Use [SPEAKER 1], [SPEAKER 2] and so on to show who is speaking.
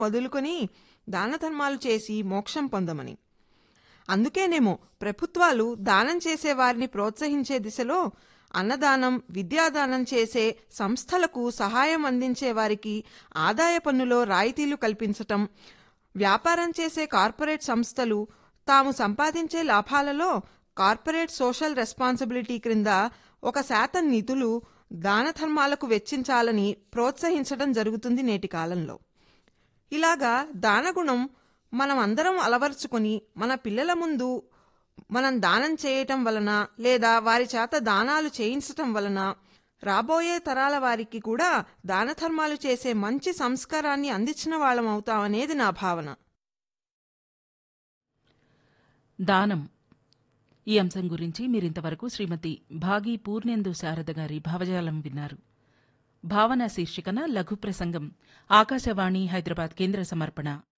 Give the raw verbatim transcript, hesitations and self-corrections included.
[SPEAKER 1] వదులుకొని దానధర్మాలు చేసి మోక్షం పొందమని. అందుకేనేమో ప్రభుత్వాలు దానం చేసే వారిని ప్రోత్సహించే దిశలో అన్నదానం, విద్యాదానం చేసే సంస్థలకు సహాయం అందించే వారికి ఆదాయ పన్నులో రాయితీలు కల్పించటం, వ్యాపారం చేసే కార్పొరేట్ సంస్థలు తాము సంపాదించే లాభాలలో కార్పొరేట్ సోషల్ రెస్పాన్సిబిలిటీ క్రింద ఒక శాతం నిధులు దానధర్మాలకు వెచ్చించాలని ప్రోత్సహించడం జరుగుతుంది నేటి కాలంలో. ఇలాగా దానగుణం మనం అందరం అలవర్చుకొని మన పిల్లల ముందు మనం దానం చేయటం వలన లేదా వారి చేత దానాలు చేయించటం వలన రాబోయే తరాల వారికి కూడా దానధర్మాలు చేసే మంచి సంస్కారాన్ని అందించిన వాళ్ళం అవుతామనేది నా భావన.
[SPEAKER 2] దానం ఈ అంశం గురించి మీరింతవరకు శ్రీమతి భాగి పూర్ణేందు శారద గారి భావజాలం విన్నారు. భావన శీర్షికన లఘు ప్రసంగం ఆకాశవాణి హైదరాబాద్ కేంద్ర సమర్పణ.